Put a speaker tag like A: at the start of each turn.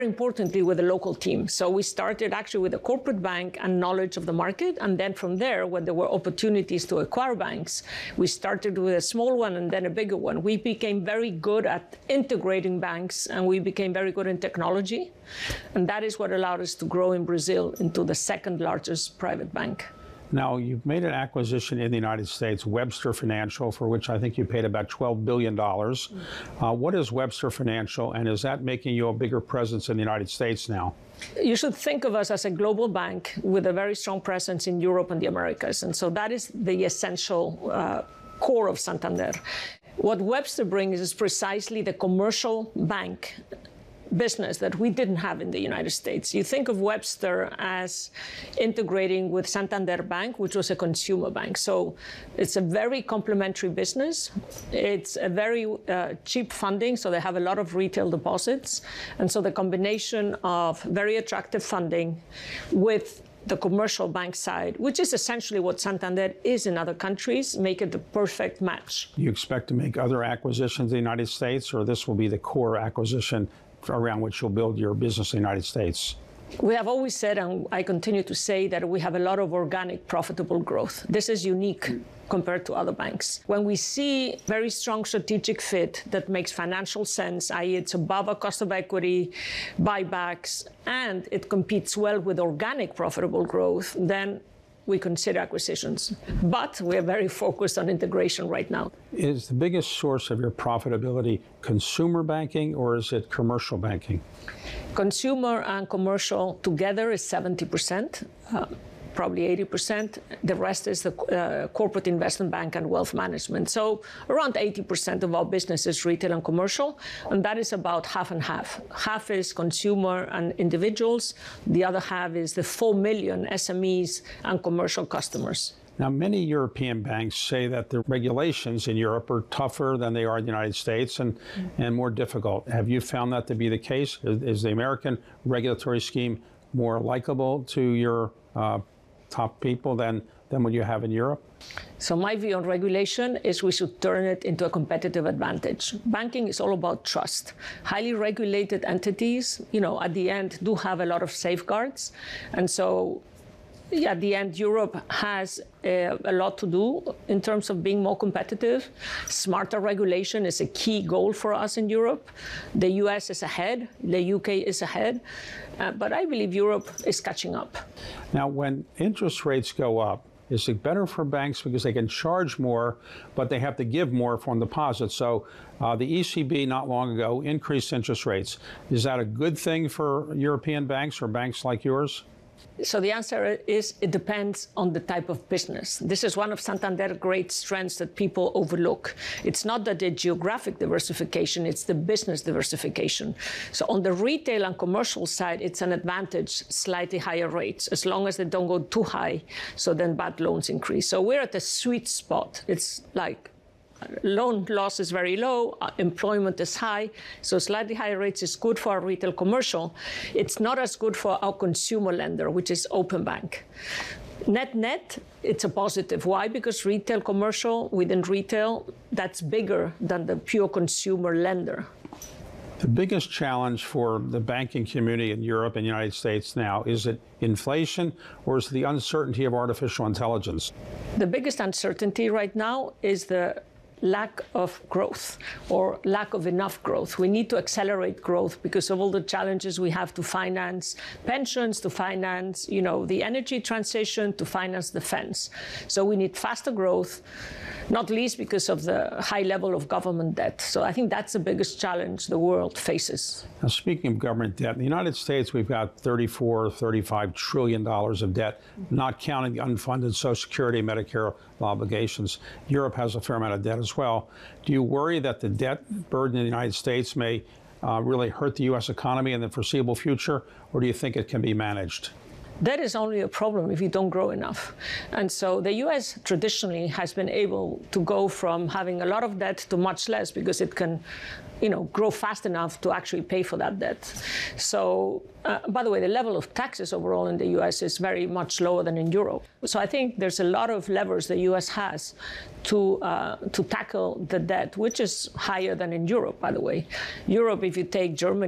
A: importantly with a local team. So we started actually with a corporate bank and knowledge of the market. And then from there, when there were opportunities to acquire banks, we started with a small one and then a bigger one. We became very good at integrating banks, and we became very good in technology. And that is what allowed us to grow in Brazil into the second largest private bank.
B: Now, you've made an acquisition in the United States, Webster Financial, for which I think you paid about $12 billion. What is Webster Financial, and is that making you a bigger presence in the United States now?
A: You should think of us as a global bank with a very strong presence in Europe and the Americas. And so that is the essential core of Santander. What Webster brings is precisely the commercial bank business that we didn't have in the United States. You think of Webster as integrating with Santander Bank, which was a consumer bank. So it's a very complementary business. It's a very cheap funding, so they have a lot of retail deposits. And so the combination of very attractive funding with the commercial bank side, which is essentially what Santander is in other countries, make it the perfect match.
B: Do you expect to make other acquisitions in the United States, or this will be the core acquisition around which you'll build your business in the United States?
A: We have always said, and I continue to say, that we have a lot of organic, profitable growth. This is unique compared to other banks. When we see very strong strategic fit that makes financial sense, i.e. it's above our cost of equity, buybacks, and it competes well with organic, profitable growth, then we consider acquisitions. But we are very focused on integration right now.
B: Is the biggest source of your profitability consumer banking, or is it commercial banking?
A: Consumer and commercial together is 70%. Probably 80%. The rest is the corporate investment bank and wealth management. So around 80% of our business is retail and commercial, and that is about half and half. Half is consumer and individuals. The other half is the 4 million SMEs and commercial customers.
B: Now, many European banks say that the regulations in Europe are tougher than they are in the United States and more difficult. Have you found that to be the case? Is the American regulatory scheme more likable to your top people than what you have in Europe?
A: So my view on regulation is we should turn it into a competitive advantage. Banking is all about trust. Highly regulated entities, at the end do have a lot of safeguards. And so at the end, Europe has a lot to do in terms of being more competitive. Smarter regulation is a key goal for us in Europe. The US is ahead, the UK is ahead, but I believe Europe is catching up.
B: Now, when interest rates go up, is it better for banks because they can charge more, but they have to give more from deposits? So the ECB not long ago increased interest rates. Is that a good thing for European banks or banks like yours?
A: So the answer is it depends on the type of business. This is one of Santander's great strengths that people overlook. It's not that the geographic diversification, it's the business diversification. So on the retail and commercial side, it's an advantage, slightly higher rates, as long as they don't go too high, so then bad loans increase. So we're at a sweet spot. It's like loan loss is very low, employment is high, so slightly higher rates is good for our retail commercial. It's not as good for our consumer lender, which is Open Bank. Net, it's a positive. Why? Because retail commercial, within retail, that's bigger than the pure consumer lender.
B: The biggest challenge for the banking community in Europe and the United States now, is it inflation or is it the uncertainty of artificial intelligence?
A: The biggest uncertainty right now is the lack of growth or lack of enough growth. We need to accelerate growth because of all the challenges we have to finance pensions, to finance, the energy transition, to finance defense. So we need faster growth, not least because of the high level of government debt. So I think that's the biggest challenge the world faces.
B: Now, speaking of government debt, in the United States, we've got $34-35 trillion of debt, not counting the unfunded Social Security, Medicare obligations. Europe has a fair amount of debt as well. Do you worry that the debt burden in the United States may really hurt the U.S. economy in the foreseeable future, or do you think it can be managed?
A: That is only a problem if you don't grow enough. And so the U.S. traditionally has been able to go from having a lot of debt to much less because it can, grow fast enough to actually pay for that debt. So, by the way, the level of taxes overall in the U.S. is very much lower than in Europe. So I think there's a lot of levers the U.S. has to tackle the debt, which is higher than in Europe, by the way. Europe, if you take Germany,